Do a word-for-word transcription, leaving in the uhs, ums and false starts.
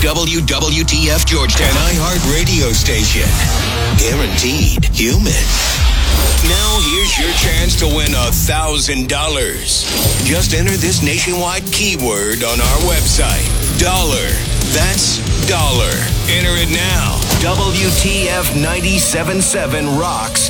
W W T F Georgetown, iHeart radio station. Guaranteed human. Now here's your chance to win a thousand dollars. Just enter this nationwide keyword on our website. Dollar. That's dollar. Enter it now. W T F nine seven seven rocks